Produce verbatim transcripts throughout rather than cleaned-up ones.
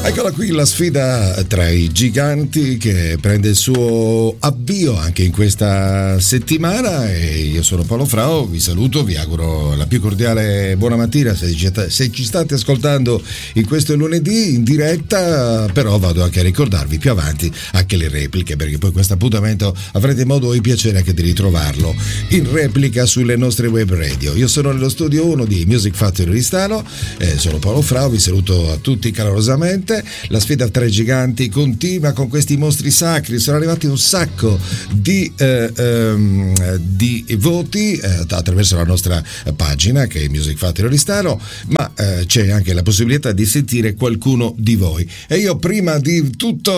Eccola qui la sfida tra i giganti che prende il suo avvio anche in questa settimana e io sono Paolo Frao, vi saluto, vi auguro la più cordiale buona mattina se ci, se ci state ascoltando in questo lunedì in diretta, però vado anche a ricordarvi più avanti anche le repliche, perché poi questo appuntamento avrete modo e piacere anche di ritrovarlo in replica sulle nostre web radio. Io sono nello studio uno di Music Factory Oristano, eh, sono Paolo Frao, vi saluto a tutti calorosamente. La sfida tra i giganti continua con questi mostri sacri, sono arrivati un sacco di, eh, ehm, di voti eh, attraverso la nostra pagina che è Music Factory Oristano, ma eh, c'è anche la possibilità di sentire qualcuno di voi e io prima di tutto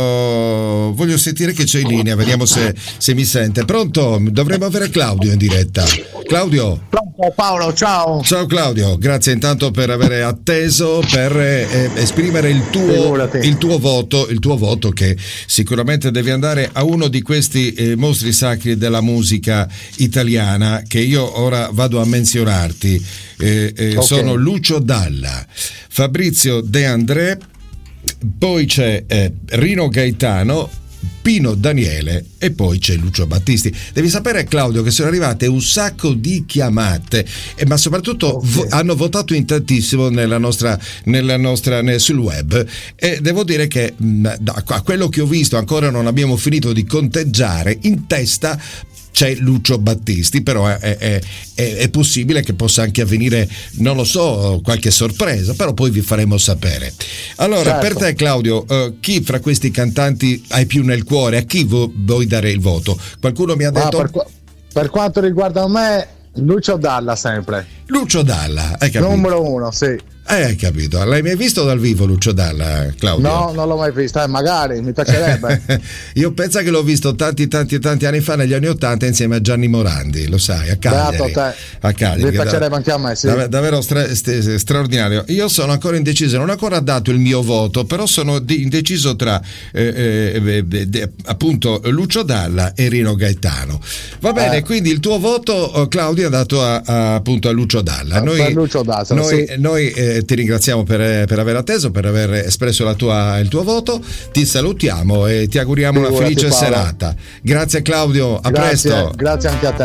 uh, voglio sentire che c'è in linea, vediamo se, se mi sente. Pronto? Dovremmo avere Claudio in diretta. Claudio? Pronto Paolo, ciao. Ciao Claudio, grazie intanto per aver atteso, per eh, esprimere il tuo, il tuo voto, il tuo voto che sicuramente deve andare a uno di questi eh, mostri sacri della musica italiana che io ora vado a menzionarti. Eh, eh, okay. Sono Lucio Dalla, Fabrizio De André, poi c'è eh, Rino Gaetano, Pino Daniele e poi c'è Lucio Battisti. Devi sapere Claudio che sono arrivate un sacco di chiamate eh, ma soprattutto okay. vo- hanno votato in tantissimo nella nostra, nella nostra nel, sul web e devo dire che mh, da, a quello che ho visto ancora non abbiamo finito di conteggiare, in testa c'è Lucio Battisti, però è, è, è, è possibile che possa anche avvenire, non lo so, qualche sorpresa, però poi vi faremo sapere. Allora, certo. Per te Claudio, uh, chi fra questi cantanti hai più nel cuore? A chi vo- vuoi dare il voto? Qualcuno mi ha detto... Ah, per, per quanto riguarda me, Lucio Dalla sempre. Lucio Dalla, hai capito? Numero uno, sì. Eh, hai capito. L'hai mai visto dal vivo Lucio Dalla, Claudio? No, non l'ho mai visto, eh, magari, mi piacerebbe. Io penso che l'ho visto tanti tanti tanti anni fa, negli anni ottanta, insieme a Gianni Morandi, lo sai, a Cagliari. Beato te. A Cagliari. Mi piacerebbe anche a me, sì. Dav- davvero stra- st- straordinario. Io sono ancora indeciso, non ho ancora dato il mio voto, però sono di- indeciso tra eh, eh, eh, eh, appunto Lucio Dalla e Rino Gaetano. Va bene, eh. Quindi il tuo voto, Claudio, è dato a, a, appunto a Lucio Dalla. Noi, per Lucio Dalla, noi, sì. noi eh, ti ringraziamo per, per aver atteso, per aver espresso la tua, il tuo voto, ti salutiamo e ti auguriamo Figurati, una felice Paolo. serata. Grazie Claudio, a grazie, presto. Grazie anche a te.